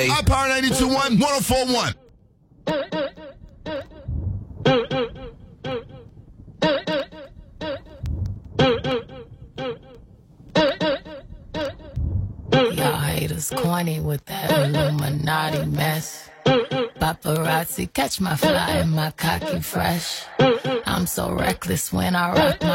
Our Power 92.1, 104.1. Y'all haters corny with that Illuminati mess. Paparazzi catch my fly and my cocky fresh. I'm so reckless when I rock my